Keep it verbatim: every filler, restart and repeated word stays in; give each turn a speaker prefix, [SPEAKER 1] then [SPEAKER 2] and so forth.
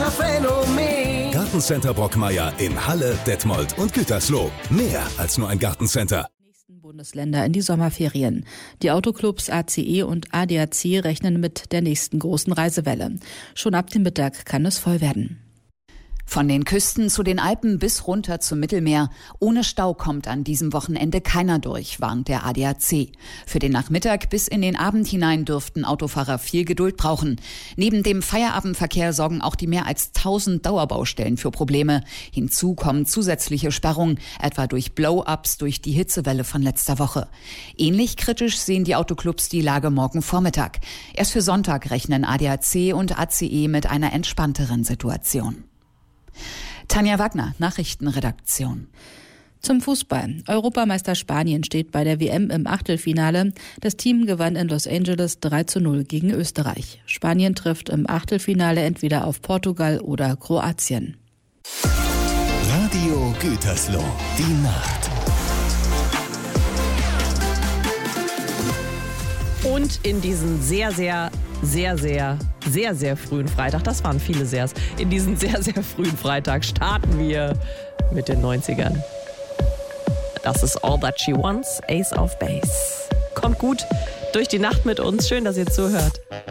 [SPEAKER 1] Winterphänomen.
[SPEAKER 2] Gartencenter Brockmeier in Halle, Detmold und Gütersloh. Mehr als nur ein Gartencenter.
[SPEAKER 3] Bundesländer in die Sommerferien. Die Autoclubs A C E und A D A C rechnen mit der nächsten großen Reisewelle. Schon ab dem Mittag kann es voll werden.
[SPEAKER 4] Von den Küsten zu den Alpen bis runter zum Mittelmeer. Ohne Stau kommt an diesem Wochenende keiner durch, warnt der A D A C. Für den Nachmittag bis in den Abend hinein dürften Autofahrer viel Geduld brauchen. Neben dem Feierabendverkehr sorgen auch die mehr als tausend Dauerbaustellen für Probleme. Hinzu kommen zusätzliche Sperrungen, etwa durch Blow-ups durch die Hitzewelle von letzter Woche. Ähnlich kritisch sehen die Autoclubs die Lage morgen Vormittag. Erst für Sonntag rechnen A D A C und A C E mit einer entspannteren Situation. Tanja Wagner, Nachrichtenredaktion.
[SPEAKER 3] Zum Fußball. Europameister Spanien steht bei der W M im Achtelfinale. Das Team gewann in Los Angeles drei zu null gegen Österreich. Spanien trifft im Achtelfinale entweder auf Portugal oder Kroatien.
[SPEAKER 2] Radio Gütersloh, die Nacht.
[SPEAKER 5] Und in diesen sehr, sehr, sehr, sehr, sehr, sehr frühen Freitag, das waren viele Sehrs, in diesen sehr, sehr frühen Freitag starten wir mit den neunzigern. Das ist All That She Wants, Ace of Base. Kommt gut durch die Nacht mit uns. Schön, dass ihr zuhört.